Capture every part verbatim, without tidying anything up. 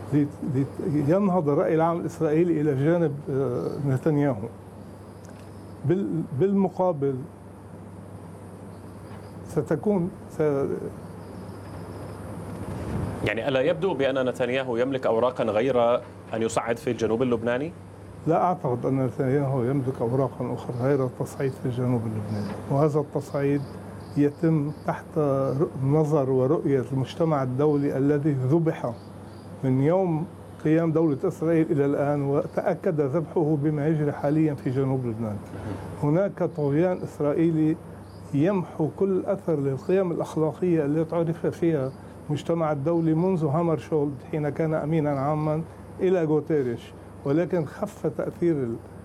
لينهض الرأي العام الإسرائيلي إلى جانب نتنياهو. بالمقابل ستكون س... يعني ألا يبدو بأن نتنياهو يملك أوراقا غير أن يصعد في الجنوب اللبناني؟ لا أعتقد أن نتنياهو يملك أوراقا أخرى غير التصعيد في الجنوب اللبناني، وهذا التصعيد يتم تحت نظر ورؤية المجتمع الدولي الذي ذبح من يوم قيام دولة إسرائيل إلى الآن، وتأكد ذبحه بما يجري حاليا في جنوب لبنان. هناك طغيان إسرائيلي يمحو كل أثر للقيم الأخلاقية التي تعرف فيها المجتمع الدولي منذ هامرشولد حين كان أمينا عاما إلى غوتيريش، ولكن خف تأثير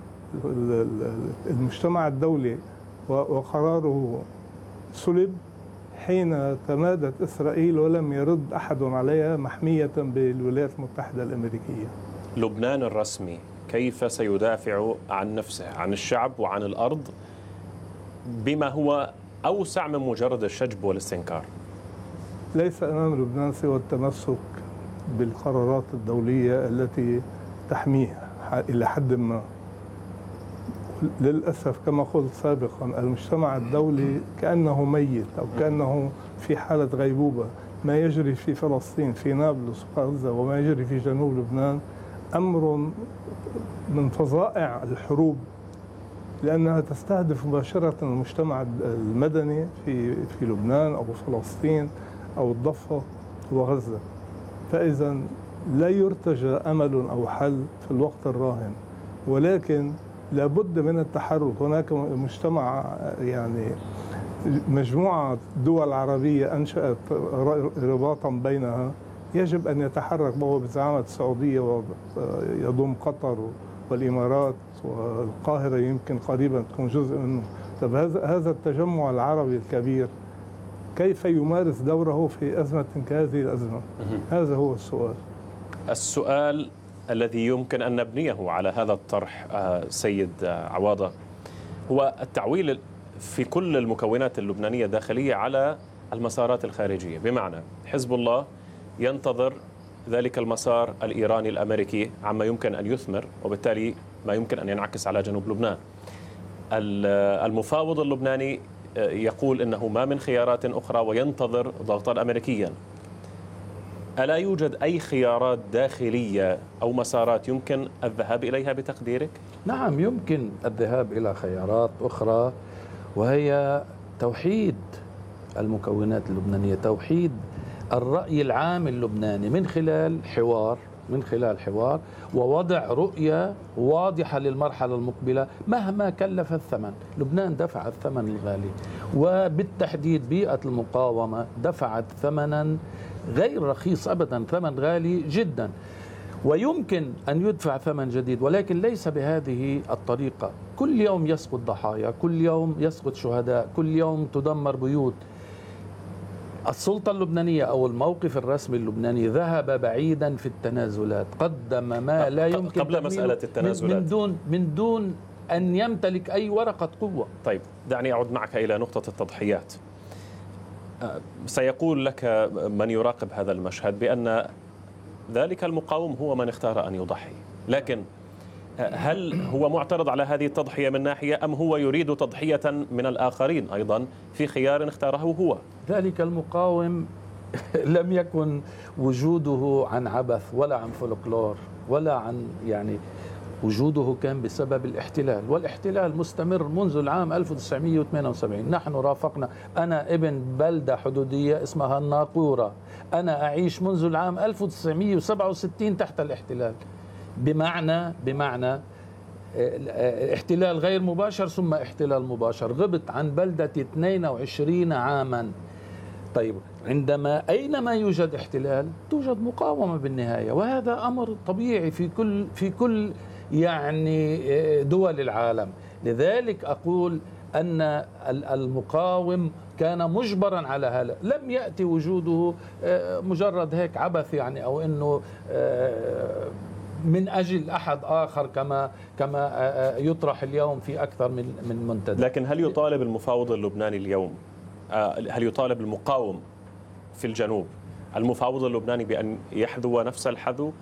المجتمع الدولي وقراره سلب حين تمادت إسرائيل ولم يرد أحد عليها محمية بالولايات المتحدة الأمريكية. لبنان الرسمي كيف سيدافع عن نفسه، عن الشعب وعن الأرض بما هو أوسع من مجرد الشجب والاستنكار؟ ليس أمام لبنان سوى التمسك بالقرارات الدولية التي تحميه إلى حد ما. للأسف كما قلت سابقا المجتمع الدولي كأنه ميت أو كأنه في حالة غيبوبة. ما يجري في فلسطين في نابلس وغزة وما يجري في جنوب لبنان أمر من فظائع الحروب، لأنها تستهدف مباشرة المجتمع المدني في في لبنان أو فلسطين أو الضفة وغزة. فإذا لا يرتجى أمل أو حل في الوقت الراهن، ولكن لابد من التحرك. هناك مجتمع يعني مجموعة دول عربية أنشأت رباطا بينها يجب أن يتحرك، وهو بزعامة السعودية ويضم قطر والإمارات والقاهرة يمكن قريبا تكون جزء منه. طب هذا هذا التجمع العربي الكبير كيف يمارس دوره في أزمة كهذه الأزمة؟ هذا هو السؤال. السؤال الذي يمكن أن نبنيه على هذا الطرح سيد عواضة هو التعويل في كل المكونات اللبنانية الداخلية على المسارات الخارجية، بمعنى حزب الله ينتظر ذلك المسار الإيراني الأمريكي عما يمكن أن يثمر، وبالتالي ما يمكن أن ينعكس على جنوب لبنان. المفاوض اللبناني يقول إنه ما من خيارات أخرى وينتظر ضغطا أمريكيا. ألا يوجد أي خيارات داخلية أو مسارات يمكن الذهاب إليها بتقديرك؟ نعم، يمكن الذهاب إلى خيارات أخرى، وهي توحيد المكونات اللبنانية، توحيد الرأي العام اللبناني من خلال حوار من خلال حوار ووضع رؤية واضحة للمرحلة المقبلة مهما كلف الثمن. لبنان دفع الثمن الغالي، وبالتحديد بيئة المقاومة دفعت ثمنا غير رخيص أبدا، ثمن غالي جدا، ويمكن أن يدفع ثمن جديد، ولكن ليس بهذه الطريقة. كل يوم يسقط ضحايا، كل يوم يسقط شهداء، كل يوم تدمر بيوت. السلطة اللبنانية أو الموقف الرسمي اللبناني ذهب بعيدا في التنازلات، قدم ما لا يمكن قبل مسألة التنازلات من دون من دون أن يمتلك أي ورقة قوة. طيب دعني أعود معك إلى نقطة التضحيات. سيقول لك من يراقب هذا المشهد بأن ذلك المقاوم هو من اختار أن يضحي، لكن هل هو معترض على هذه التضحية من ناحية، أم هو يريد تضحية من الآخرين أيضا في خيار اختاره هو؟ ذلك المقاوم لم يكن وجوده عن عبث ولا عن فولكلور ولا عن يعني وجوده كان بسبب الاحتلال، والاحتلال مستمر منذ العام ألف وتسعمئة وثمانية وسبعين. نحن رافقنا، أنا ابن بلدة حدودية اسمها الناقورة، أنا أعيش منذ العام ألف وتسعمئة وسبعة وستين تحت الاحتلال، بمعنى بمعنى احتلال غير مباشر ثم احتلال مباشر. غبت عن بلدة اثنين وعشرين عاما. طيب عندما أينما يوجد احتلال توجد مقاومة بالنهاية، وهذا أمر طبيعي في كل في كل يعني دول العالم. لذلك أقول أن المقاوم كان مجبرا على هذا، لم يأتي وجوده مجرد هيك عبث يعني، أو أنه من أجل أحد آخر كما كما يطرح اليوم في أكثر من من منتدى. لكن هل يطالب المفاوض اللبناني اليوم، هل يطالب المقاوم في الجنوب المفاوض اللبناني بأن يحذو نفس الحذو